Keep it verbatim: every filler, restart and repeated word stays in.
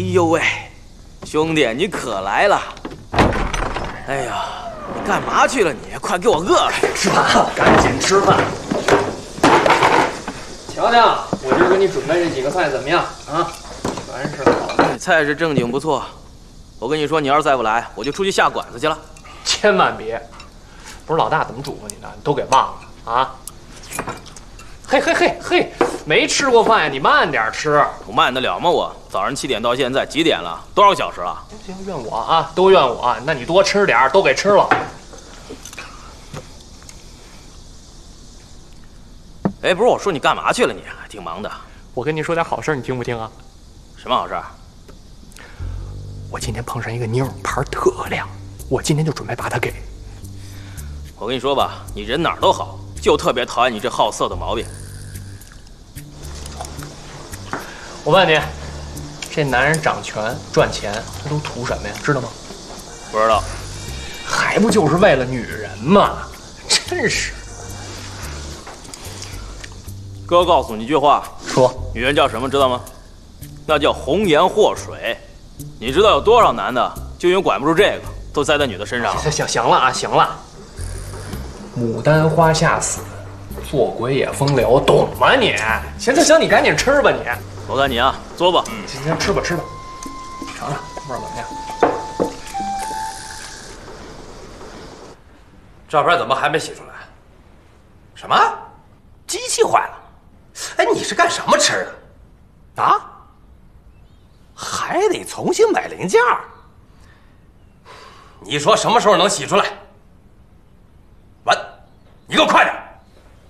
呦喂，兄弟，你可来了！哎呀，你干嘛去了你？快给我饿了！ 吃饭，赶紧吃饭。瞧瞧，我今儿给你准备这几个菜怎么样啊？全是好的。 菜是正经不错。我跟你说，你要是再不来，我就出去下馆子去了。 千万别！不是老大怎么嘱咐你的？你都给忘了啊？嘿嘿嘿嘿，没吃过饭呀，你慢点吃。 我慢得了吗？我早上七点到现在几点了？多少小时了？ 行，怨我啊，都怨我。那你多吃点，都给吃了。 哎，不是我说你干嘛去了你？还挺忙的。 我跟你说点好事，你听不听啊？ 什么好事？ 我今天碰上一个妞，牌特亮，我今天就准备把她给。 我跟你说吧，你人哪儿都好，就特别讨厌你这好色的毛病。 我问你，这男人掌权赚钱，他都图什么呀？知道吗？ 不知道。 还不就是为了女人吗？真是。 哥告诉你一句话， 说女人叫什么知道吗？那叫红颜祸水。你知道有多少男的就因为管不住这个，都栽在女的身上了？ 行行行了啊，行了。牡丹花下死，做鬼也风流，懂吗你？行行行，你赶紧吃吧你。 我看你啊，坐吧。 嗯，行行，吃吧吃吧，尝尝味儿怎么样？ 照片怎么还没洗出来？什么？机器坏了？哎，你是干什么吃的？啊？还得重新买零件儿？你说什么时候能洗出来？完，你给我快点！